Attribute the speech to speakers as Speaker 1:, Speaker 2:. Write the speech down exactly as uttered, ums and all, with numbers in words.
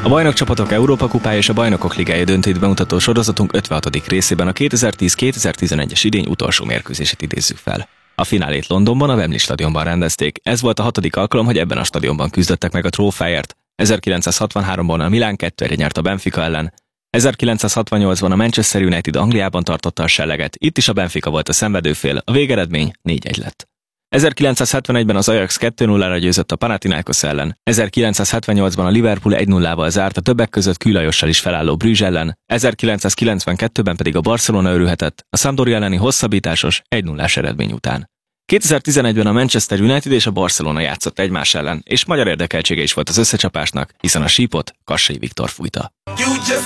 Speaker 1: A bajnokcsapatok Európa kupája és a Bajnokok Ligája döntőt bemutató sorozatunk ötvenhatodik részében a kétezer-tíz kétezer-tizenegyes idény utolsó mérkőzését idézzük fel. A finálét Londonban, a Wembley stadionban rendezték. Ez volt a hatodik alkalom, hogy ebben a stadionban küzdöttek meg a trófeáért. ezerkilencszázhatvanháromban a Milán kettő egy nyert a Benfica ellen. ezerkilencszázhatvannyolcban a Manchester United Angliában tartotta a serleget, itt is a Benfica volt a szenvedőfél, a végeredmény négy egy lett. ezerkilencszázhetvenegyben az Ajax kettő null-ra győzött a Panathinaikos ellen, ezerkilencszázhetvennyolcban a Liverpool egy nullával zárt a többek között Kő Lajossal is felálló Bruges ellen, ezerkilencszázkilencvenkettőben pedig a Barcelona örülhetett a Sampdoria elleni hosszabbításos egy nullás eredmény után. kétezer-tizenegyben a Manchester United és a Barcelona játszott egymás ellen, és magyar érdekeltsége is volt az összecsapásnak, hiszen a sípot Kassai Viktor fújta.